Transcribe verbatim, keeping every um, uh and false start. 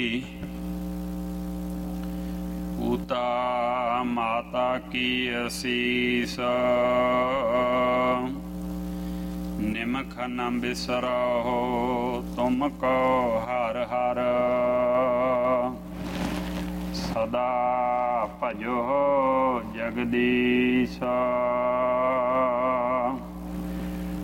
पूता माता की असीस निमख न बिसरो तुमको हर हर सदा भजो जगदीश।